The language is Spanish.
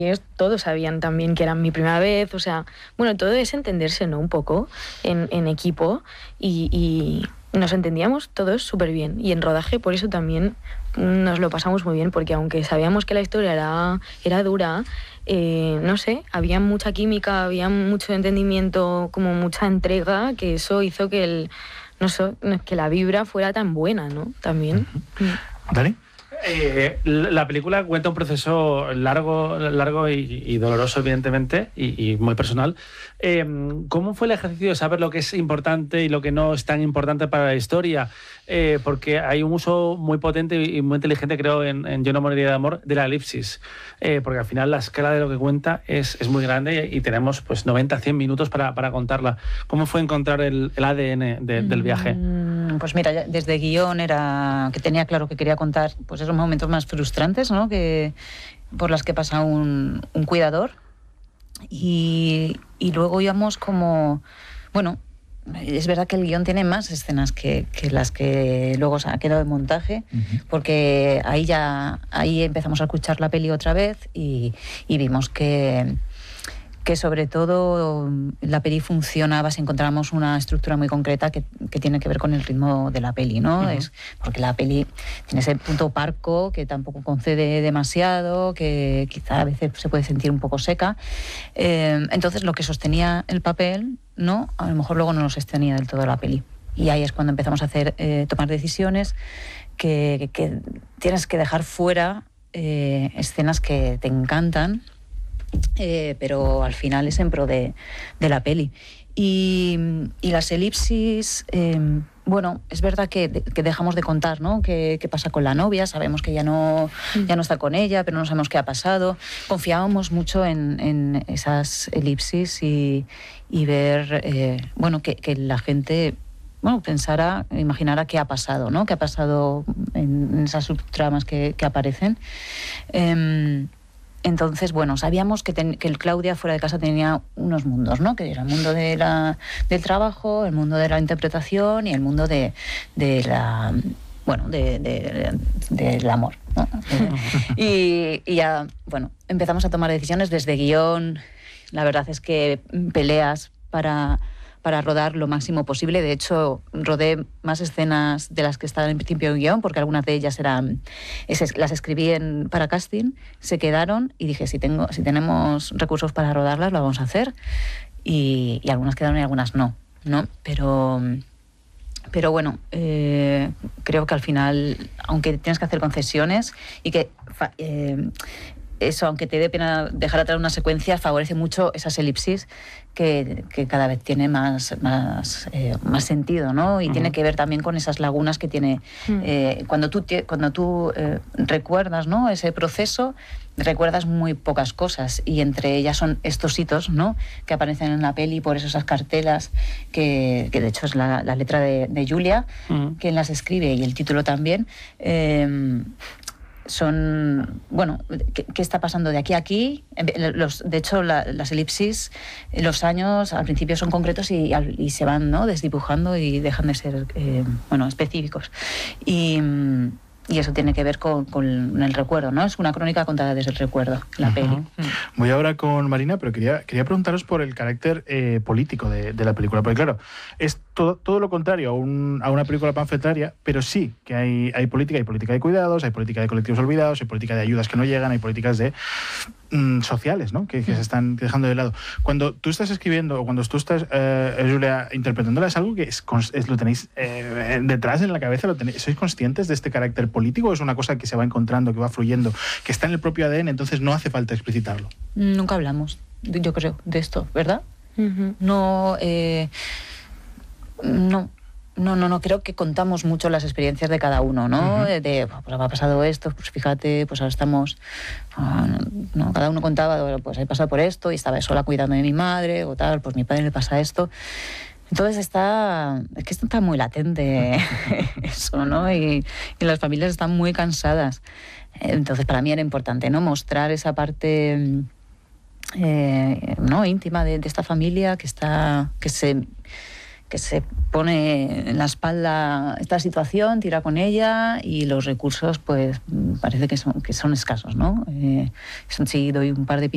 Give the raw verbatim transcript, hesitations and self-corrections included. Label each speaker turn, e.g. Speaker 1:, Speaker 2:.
Speaker 1: ellos todos sabían también que era mi primera vez, o sea, bueno, todo es entenderse, ¿no? Un poco en, en equipo y, y nos entendíamos todos súper bien. Y en rodaje por eso también nos lo pasamos muy bien, porque aunque sabíamos que la historia era, era dura, eh, no sé, había mucha química, había mucho entendimiento, como mucha entrega, que eso hizo que, el, no sé, que la vibra fuera tan buena, ¿no? También.
Speaker 2: Uh-huh. ¿Dani?
Speaker 3: Eh, la película cuenta un proceso largo, largo y, y doloroso, evidentemente, y, y muy personal. Eh, ¿Cómo fue el ejercicio de saber lo que es importante y lo que no es tan importante para la historia? Eh, porque hay un uso muy potente y muy inteligente, creo, en, en Yo no moriría de amor, de la elipsis. Eh, porque al final la escala de lo que cuenta es, es muy grande y tenemos pues noventa a cien minutos para, para contarla. ¿Cómo fue encontrar el, el A D N de, del viaje?
Speaker 4: Pues mira, desde guión era que tenía claro que quería contar pues esos momentos más frustrantes, ¿no? Que, por las que pasa un, un cuidador. Y, y luego íbamos como... Bueno, es verdad que el guión tiene más escenas que, que las que luego se ha quedado en montaje, uh-huh. porque ahí ya ahí empezamos a escuchar la peli otra vez y, y vimos que... que sobre todo la peli funcionaba si encontramos una estructura muy concreta que, que tiene que ver con el ritmo de la peli, ¿no? Uh-huh. Es porque la peli tiene ese punto parco que tampoco concede demasiado, que quizá a veces se puede sentir un poco seca. Eh, entonces lo que sostenía el papel, ¿no? A lo mejor luego no lo sostenía del todo la peli. Y ahí es cuando empezamos a hacer, eh, tomar decisiones que, que, que tienes que dejar fuera eh, escenas que te encantan, Eh, pero al final es en pro de, de la peli. Y, y las elipsis, eh, bueno, es verdad que, que dejamos de contar, ¿no? ¿Qué, qué pasa con la novia? Sabemos que ya no, ya no está con ella, pero no sabemos qué ha pasado. Confiábamos mucho en, en esas elipsis y, y ver, eh, bueno, que, que la gente... bueno, pensara, imaginara qué ha pasado, ¿no? Qué ha pasado en, en esas subtramas que, que aparecen. Eh, Entonces, bueno, sabíamos que, ten, que el Claudia fuera de casa tenía unos mundos, ¿no? Que era el mundo de la, del trabajo, el mundo de la interpretación y el mundo de, de la... bueno, de, de, de, del amor, ¿no? y, y ya, bueno, empezamos a tomar decisiones desde guión. La verdad es que peleas para... para rodar lo máximo posible. De hecho, rodé más escenas de las que estaban en principio en guión, porque algunas de ellas eran, es, las escribí en, para casting, se quedaron y dije, si, tengo, si tenemos recursos para rodarlas, lo vamos a hacer. Y, y algunas quedaron y algunas no, ¿no? Pero, pero bueno, eh, creo que al final, aunque tienes que hacer concesiones y que... Eh, eso, aunque te dé pena dejar atrás una secuencia, favorece mucho esas elipsis que, que cada vez tiene más, más, eh, más sentido, ¿no? Y uh-huh. tiene que ver también con esas lagunas que tiene... Uh-huh. Eh, cuando tú, cuando tú eh, recuerdas, ¿no? Ese proceso, recuerdas muy pocas cosas y entre ellas son estos hitos, ¿no? Que aparecen en la peli, por eso esas cartelas, que, que de hecho es la, la letra de, de Julia, uh-huh. quien las escribe, y el título también... Eh, son, bueno, ¿qué, ¿qué está pasando de aquí a aquí? Los, de hecho, la, las elipsis, los años al principio son concretos y, y se van, ¿no? desdibujando y dejan de ser, eh, bueno, específicos. Y, y eso tiene que ver con, con el recuerdo, ¿no? Es una crónica contada desde el recuerdo, la uh-huh. peli.
Speaker 2: Voy ahora con Marina, pero quería, quería preguntaros por el carácter eh, político de, de la película, porque claro, es todo, todo lo contrario a, un, a una película panfletaria, pero sí que hay, hay política, hay política de cuidados, hay política de colectivos olvidados, hay política de ayudas que no llegan, hay políticas de mm, sociales, ¿no? Que, que se están dejando de lado. Cuando tú estás escribiendo o cuando tú estás, eh, Julia, interpretándola, ¿es algo que es, es, lo tenéis eh, detrás en la cabeza? ¿Lo tenéis, ¿Sois conscientes de este carácter político o es una cosa que se va encontrando, que va fluyendo, que está en el propio A D N, entonces no hace falta explicitarlo?
Speaker 4: Nunca hablamos, yo creo, de esto, ¿verdad? Uh-huh. No, eh, no, no, no, no, creo que contamos mucho las experiencias de cada uno, ¿no? Uh-huh. De, pues me ha pasado esto, pues fíjate, pues ahora estamos, uh, no, cada uno contaba, pues he pasado por esto y estaba sola cuidando de mi madre o tal, pues mi padre le pasa esto. Entonces está, es que está muy latente eso, ¿no? Y, y las familias están muy cansadas. Entonces para mí era importante, ¿no? Mostrar esa parte eh, ¿no? íntima de, de esta familia que está, que se, que se pone en la espalda esta situación, tira con ella y los recursos, pues parece que son, que son escasos, ¿no? Eh, sí doy un par de